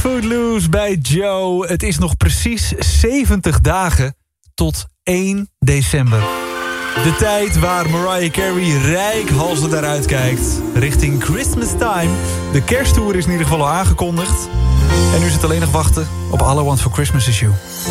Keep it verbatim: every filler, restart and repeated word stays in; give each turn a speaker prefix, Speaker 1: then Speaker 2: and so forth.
Speaker 1: Footloose bij Joe. Het is nog precies zeventig dagen tot één december. De tijd waar Mariah Carey reikhalzend naar uitkijkt. Richting Christmas time. De kersttour is in ieder geval al aangekondigd. En nu is het alleen nog wachten op All I Want For Christmas Is You.